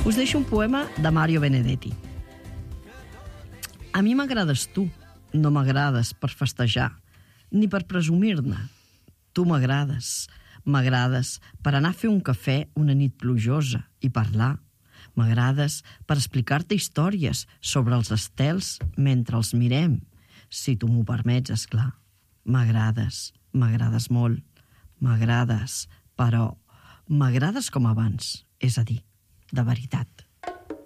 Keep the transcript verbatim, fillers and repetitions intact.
Us deixo un poema de Mario Benedetti. A mi m'agrades tu, no m'agrades per festejar, ni per presumir-ne. Tu m'agrades, m'agrades per anar a fer un cafè una nit plujosa i parlar. M'agrades per explicar-te històries sobre els estels mentre els mirem, si tu m'ho permets, esclar. M'agrades, m'agrades molt, m'agrades, però m'agrades com abans, és a dir, de veritat.